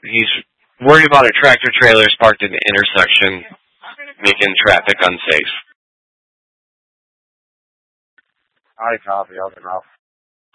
He's worried about a tractor trailer parked in the intersection, making traffic unsafe. I copy. Up enough.